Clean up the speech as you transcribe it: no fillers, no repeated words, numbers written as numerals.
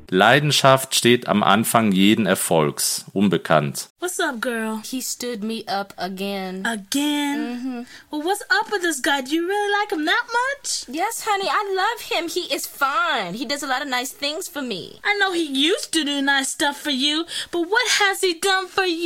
Leidenschaft steht am Anfang jeden Erfolgs. Unbekannt. What's up, girl? He stood me up again. Again? Well, what's up with this guy? Do you really like him that much? Yes, honey, I love him. He is fine. He does a lot of nice things for me. I know he used to do nice stuff for you, but what has he done for you?